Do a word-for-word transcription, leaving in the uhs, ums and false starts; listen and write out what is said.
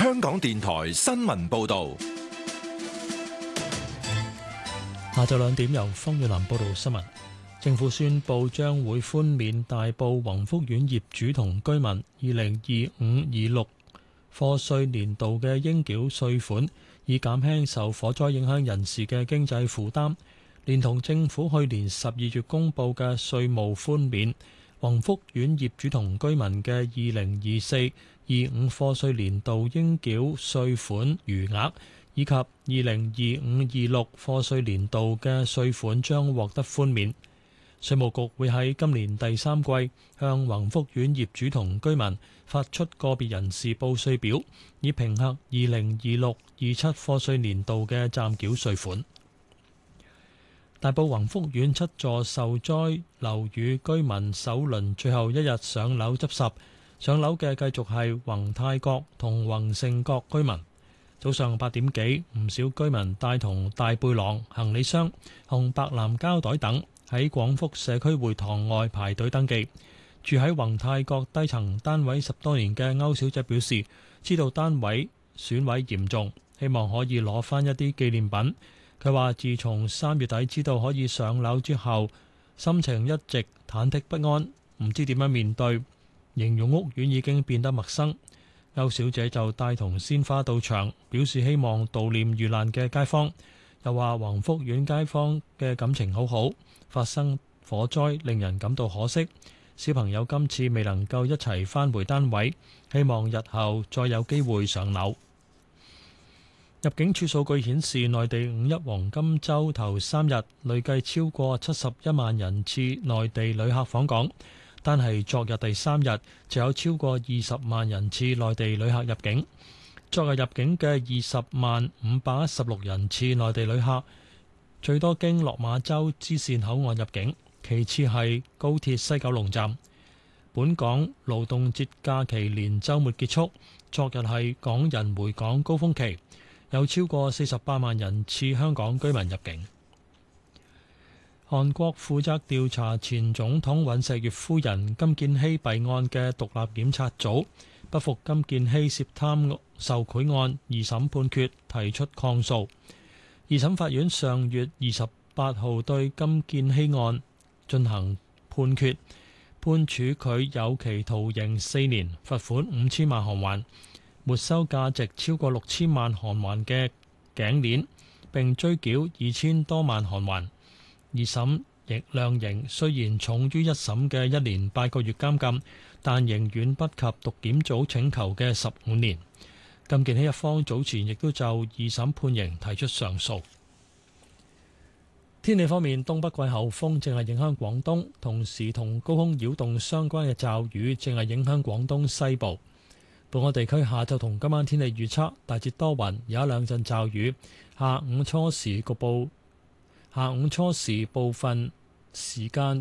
香港電台新聞報道。 下晝兩點由方月林報道新聞。政府宣布將會寬免大埔宏福苑業主同居民二零二五二六課稅年度嘅應繳稅款，以減輕受火災影響人士嘅經濟負擔。連同政府去年十二月公布嘅稅務寬免，宏福苑業主同居民嘅二零二四二五課稅年度應繳稅款餘額，以及二零二五二六課稅年度嘅稅款將獲得寬免。稅務局會喺今年第三季向宏福苑業主同居民發出個別人士報稅表，以評核二零二六二七課稅年度嘅暫繳稅款。大埔宏福苑七座受災樓宇居民首輪最後一日上樓執拾，上樓嘅繼續係宏泰閣同宏盛閣居民。早上八點幾，唔少居民帶同大背囊、行李箱、紅白藍膠袋等，喺廣福社區會堂外排隊登記。住喺宏泰閣低層單位十多年嘅歐小姐表示，知道單位損毀嚴重，希望可以攞返一啲紀念品。佢話自從三月底知道可以上樓之後，心情一直忐忑不安，唔知點樣面對，形容屋苑已經變得陌生。歐小姐就帶同鮮花到場，表示希望悼念遇難嘅街坊。又話宏福苑街坊嘅感情好好，發生火災令人感到可惜。小朋友今次未能夠一齊返回單位，希望日後再有機會上樓。入境處數據顯示，內地五一黃金週頭三日累計超過七十一萬人次內地旅客訪港，單係昨日第三日就有超過二十萬人次內地旅客入境。昨日入境嘅二十萬五百一十六人次內地旅客，最多經落馬洲支線口岸入境，其次係高鐵西九龍站。本港勞動節假期連週末結束，昨日係港人回港高峰期，有超過四十八萬人次香港居民入境。韓國負責調查前總統尹錫悅夫人金建希弊案嘅獨立檢察組不服金建希涉貪受賄案二審判決，提出抗訴。二審法院上月二十八號對金建希案進行判決，判處佢有期徒刑四年，罰款五千萬韓元，沒收價值超過六千萬韓元嘅頸鏈，並追繳二千多萬韓元。二審亦量刑雖然重於一審嘅一年八個月監禁，但仍遠不及獨檢組請求嘅十五年。金建希一方早前亦都就二審判刑提出上訴。天氣方面，東北季候風正係影響廣東，同時同高空擾動相關嘅驟雨正係影響廣東西部。本港地區下晝同今晚天氣預測大致多雲，有一兩陣驟雨。下午初時局部下午初時部分時間